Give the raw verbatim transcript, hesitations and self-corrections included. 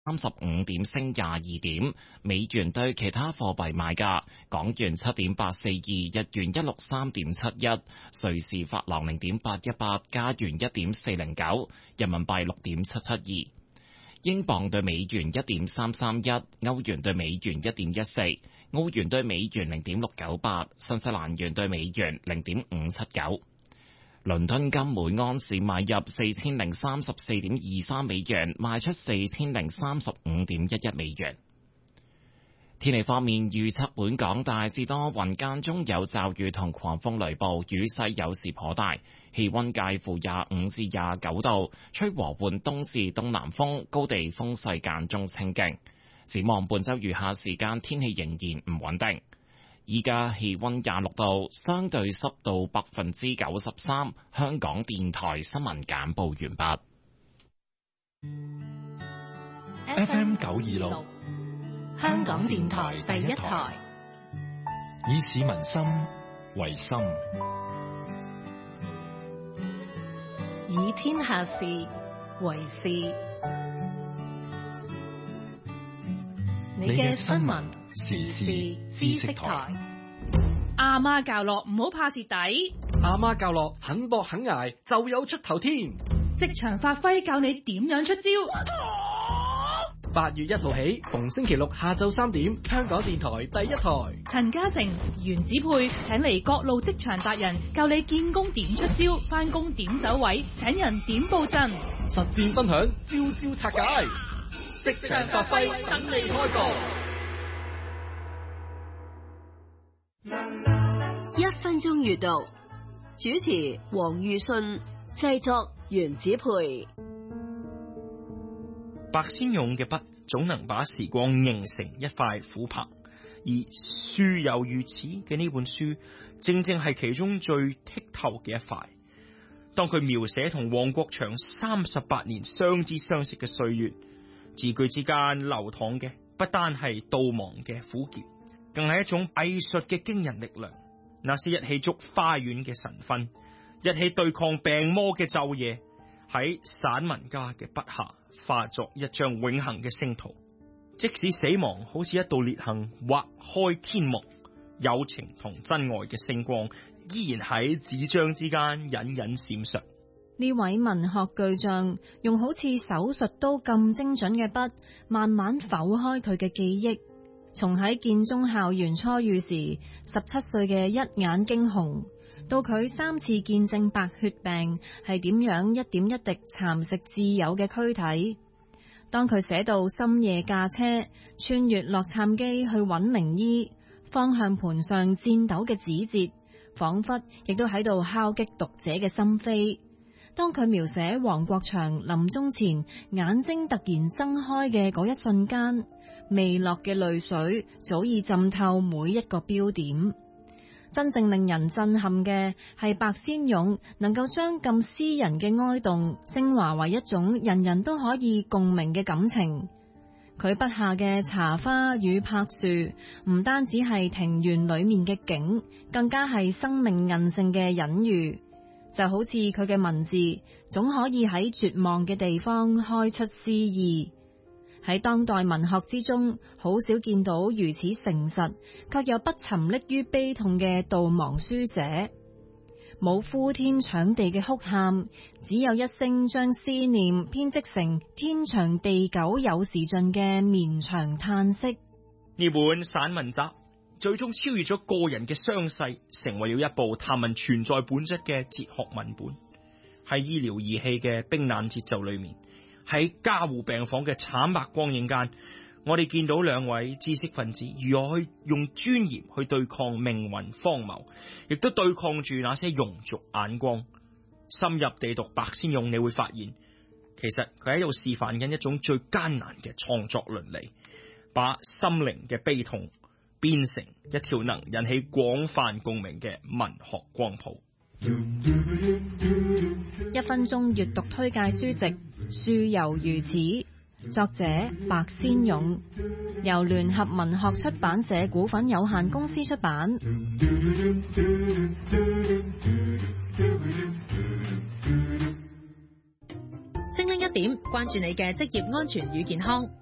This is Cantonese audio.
三十五點升廿二點，美元對其他貨幣賣價：港元七點八四二，日元一六三點七一，瑞士法郎零點八一八，加元一點四零九，人民幣六點七七二，英鎊對美元一點三三一，歐元對美元一點一四，澳元對美元零點六九八，新西蘭元對美元零點五七九。倫敦金每安士買入四千零三十四點二三美元，賣出四千零三十五點一一美元。天氣方面，預測本港大致多雲，間中有驟雨同狂風雷暴，雨勢有時頗大，氣溫介乎廿五至廿九度，吹和緩東至東南風，高地風勢間中清勁。展望本週餘下時間，天氣仍然唔穩定。依家氣溫廿六度，相對濕度百分之九十三。香港電台新聞簡報完畢。 F M 九二六，香港電台第一台，以市民心為心， 以天下事為事。你嘅新聞時事知識台。 阿媽教落唔好怕蝕底， 阿媽教落肯搏肯捱就有出頭天。 職場發揮教你點樣出招。 八月一號起，逢星期六下晝三點，香港電台第一台。 陳嘉誠、袁子佩請嚟各路職場達人，教你見工點出招，翻工點走位，請人點布陣， 實戰分享，招招拆解。職場發揮，等你開講。 一分鐘閱讀，主持黃裕信，製作袁子培。 白先勇嘅筆總能把時光凝成一塊琥珀，而樹猶如此嘅呢本書，正正係其中最剔透嘅一塊。當佢描寫同黃國祥三十八年相知相識嘅歲月，字句之間流淌嘅不單係悼亡嘅苦澀，更係一種藝術嘅驚人力量。那些一起築花園嘅晨昏，一起對抗病魔嘅晝夜，喺散文家嘅筆下化作一張永恆嘅星圖。即使死亡好似一道裂痕劃開天幕，友情同真愛嘅星光依然喺紙張之間隱隱閃爍。 呢位文學巨匠用好似手術刀咁精準嘅筆，慢慢剖開佢嘅記憶。從喺建中校園初遇時十七歲嘅一眼驚鴻，到佢三次見證白血病係點樣一點一滴蠶食摯友嘅軀體。當佢寫到深夜駕車穿越洛杉磯去揾名醫，方向盤上顫抖嘅指節，仿佛亦都喺度敲擊讀者嘅心扉。當佢描寫黃國祥臨終前眼睛突然睜開嘅嗰一瞬間，未落嘅淚水早已浸透每一個標點。真正令人震撼嘅係白先勇能夠將咁私人嘅哀慟升華為一種人人都可以共鳴嘅感情。佢筆下嘅茶花與柏樹唔單止係庭園裏面嘅景，更加係生命韌性嘅隱喻。就好似佢嘅文字總可以喺絕望嘅地方開出詩意。喺當代文學之中，好少見到如此誠實卻又不沉溺於悲痛嘅悼亡書寫。冇呼天搶地嘅哭喊，只有一聲將思念編織成天長地久有時盡嘅綿長嘆息。 呢本散文集最終超越咗個人嘅傷勢，成為了一部探問存在本質嘅哲學文本。喺醫療儀器嘅冰冷節奏裏面，喺加護病房嘅慘白光影間，我哋見到兩位知識分子如何去用尊嚴去對抗命運荒謬，亦都對抗住那些庸俗眼光。深入地讀白先勇，你會發現其實佢喺度示範緊一種最艱難嘅創作倫理，把心靈嘅悲痛變成一條能引起廣泛共鳴嘅文學光譜。 一分鐘閱讀推介書籍《樹猶如此》，作者白先勇，由聯合文學出版社股份有限公司出版。 精靈一點，關注你嘅職業安全與健康。